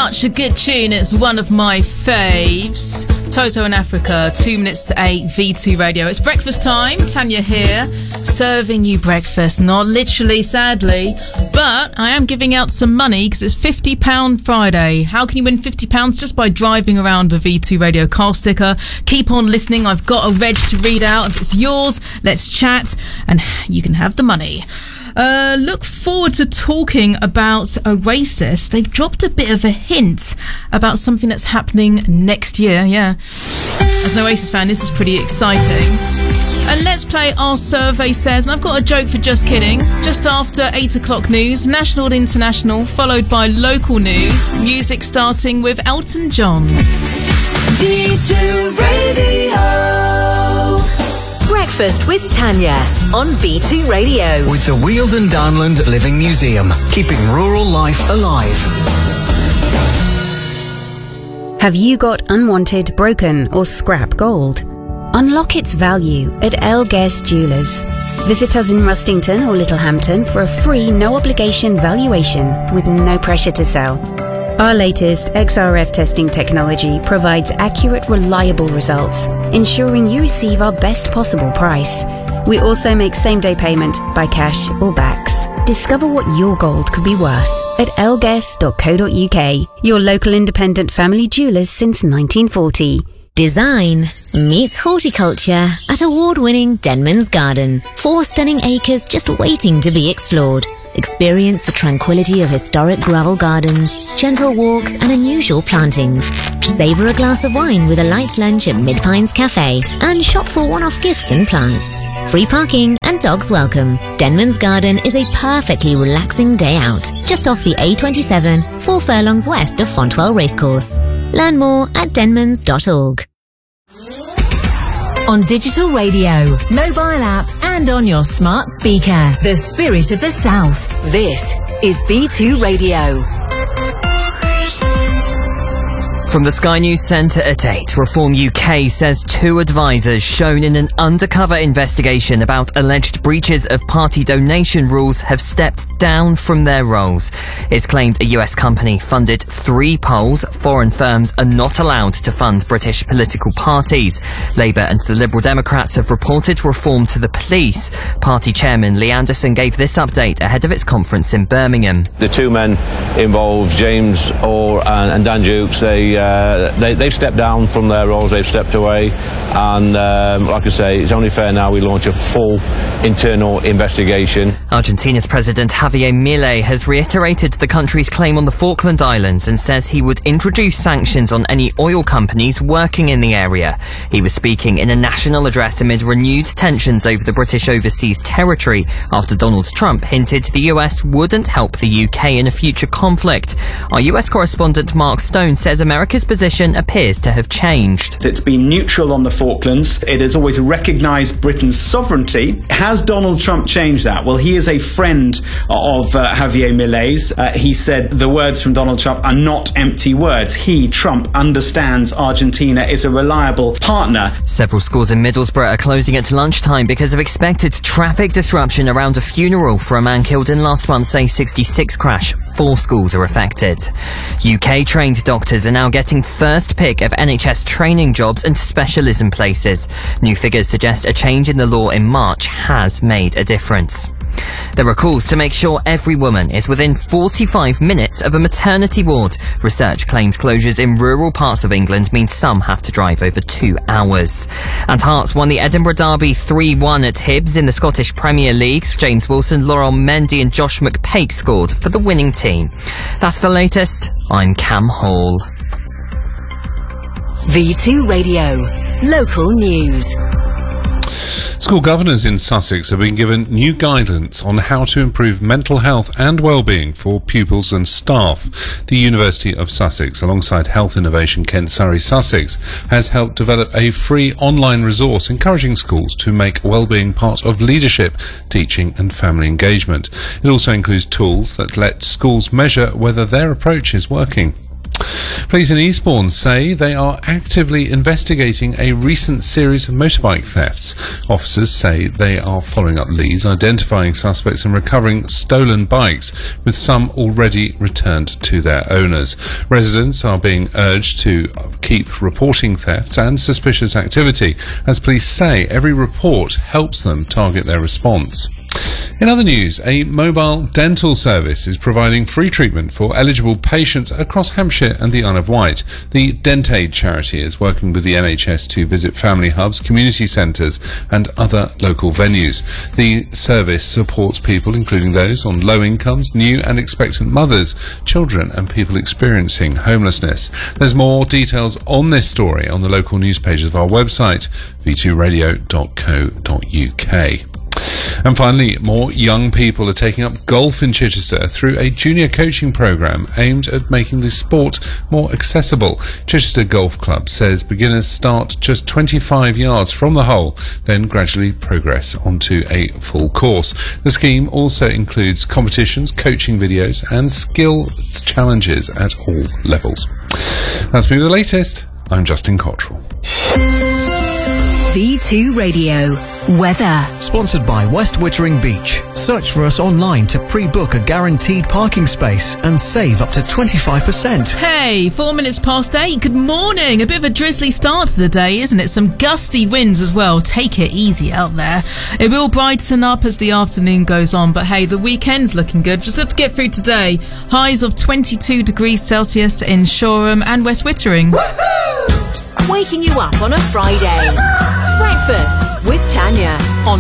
Such a good tune. It's one of my faves. Toto in Africa, 2 minutes to 8, V2 Radio. It's breakfast time. Tanya here, serving you breakfast. Not literally, sadly, but I am giving out some money because it's £50 Friday. How can you win £50? Just by driving around with V2 Radio car sticker. Keep on listening. I've got a reg to read out. If it's yours, let's chat and you can have the money. Look forward to talking about Oasis. They've dropped a bit of a hint about something that's happening next year, yeah. As an Oasis fan, this is pretty exciting. And let's play Our Survey Says. And I've got a joke for Just Kidding. Just after 8 o'clock news, national and international, followed by local news. Music starting with Elton John. V2 Radio. Breakfast with Tanya on V2 Radio. With the Weald Downland Living Museum, keeping rural life alive. Have you got unwanted, broken or scrap gold? Unlock its value at El Guest Jewellers. Visit us in Rustington or Littlehampton for a free, no-obligation valuation with no pressure to sell. Our latest XRF testing technology provides accurate, reliable results, ensuring you receive our best possible price. We also make same-day payment by cash or backs. Discover what your gold could be worth at elguest.co.uk, your local independent family jewellers since 1940. Design meets horticulture at award-winning Denman's Garden. 4 stunning acres just waiting to be explored. Experience the tranquility of historic gravel gardens, gentle walks and unusual plantings. Savour a glass of wine with a light lunch at Mid-Pines Cafe and shop for one-off gifts and plants. Free parking and dogs welcome. Denman's Garden is a perfectly relaxing day out, just off the A27, 4 furlongs west of Fontwell Racecourse. Learn more at denmans.org. On digital radio, mobile app and on your smart speaker. The spirit of the South. This is V2 Radio. From the Sky News Centre at 8, Reform UK says 2 advisors shown in an undercover investigation about alleged breaches of party donation rules have stepped down from their roles. It's claimed a US company funded 3 polls. Foreign firms are not allowed to fund British political parties. Labour and the Liberal Democrats have reported reform to the police. Party chairman Lee Anderson gave this update ahead of its conference in Birmingham. The 2 men involved, James Orr and Dan Dukes, they've stepped down from their roles, they've stepped away, and like I say, it's only fair now we launch a full internal investigation. Argentina's President Javier Milei has reiterated the country's claim on the Falkland Islands and says he would introduce sanctions on any oil companies working in the area. He was speaking in a national address amid renewed tensions over the British overseas territory after Donald Trump hinted the US wouldn't help the UK in a future conflict. Our US correspondent Mark Stone says America's position appears to have changed. It's been neutral on the Falklands. It has always recognised Britain's sovereignty. Has Donald Trump changed that? Well, he is a friend of Javier Milei's. He said the words from Donald Trump are not empty words. He, Trump, understands Argentina is a reliable partner. Several schools in Middlesbrough are closing at lunchtime because of expected traffic disruption around a funeral for a man killed in last month's A66 crash. 4 schools are affected. UK-trained doctors are now getting first pick of NHS training jobs and specialism places. New figures suggest a change in the law in March has made a difference. There are calls to make sure every woman is within 45 minutes of a maternity ward. Research claims closures in rural parts of England mean some have to drive over 2 hours. And Hearts won the Edinburgh Derby 3-1 at Hibs in the Scottish Premier League. James Wilson, Laurel Mendy and Josh McPake scored for the winning team. That's the latest. I'm Cam Hall. V2 Radio. Local news. School governors in Sussex have been given new guidance on how to improve mental health and well-being for pupils and staff. The University of Sussex, alongside Health Innovation Kent Surrey Sussex, has helped develop a free online resource encouraging schools to make well-being part of leadership, teaching and family engagement. It also includes tools that let schools measure whether their approach is working. Police in Eastbourne say they are actively investigating a recent series of motorbike thefts. Officers say they are following up leads, identifying suspects and recovering stolen bikes, with some already returned to their owners. Residents are being urged to keep reporting thefts and suspicious activity, as police say every report helps them target their response. In other news, a mobile dental service is providing free treatment for eligible patients across Hampshire and the Isle of Wight. The Dentaid charity is working with the NHS to visit family hubs, community centres and other local venues. The service supports people, including those on low incomes, new and expectant mothers, children and people experiencing homelessness. There's more details on this story on the local news pages of our website, v2radio.co.uk. And finally, more young people are taking up golf in Chichester through a junior coaching programme aimed at making the sport more accessible. Chichester Golf Club says beginners start just 25 yards from the hole, then gradually progress onto a full course. The scheme also includes competitions, coaching videos and skill challenges at all levels. That's me with the latest. I'm Justin Cottrell. V2 Radio Weather. Sponsored by West Wittering Beach. Search for us online to pre-book a guaranteed parking space and save up to 25%. Hey, 4 minutes past 8. Good morning. A bit of a drizzly start to the day, isn't it? Some gusty winds as well. Take it easy out there. It will brighten up as the afternoon goes on, but hey, the weekend's looking good. Just have to get through today. Highs of 22 degrees Celsius in Shoreham and West Wittering. Waking you up on a Friday. Breakfast with Tanya on